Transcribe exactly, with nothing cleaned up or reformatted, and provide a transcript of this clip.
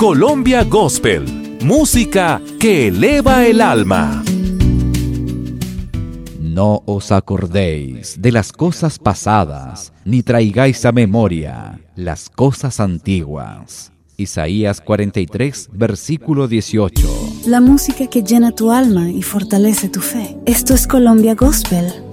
Colombia Gospel, música que eleva el alma. No os acordéis de las cosas pasadas, ni traigáis a memoria las cosas antiguas. Isaías cuarenta y tres, versículo dieciocho. La música que llena tu alma y fortalece tu fe. Esto es Colombia Gospel.